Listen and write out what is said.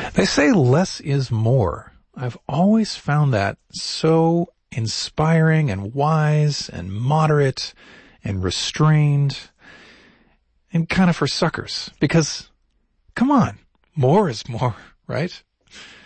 They say less is more. I've always found that so inspiring and wise and moderate and restrained and kind of for suckers. Because, come on, more is more, right?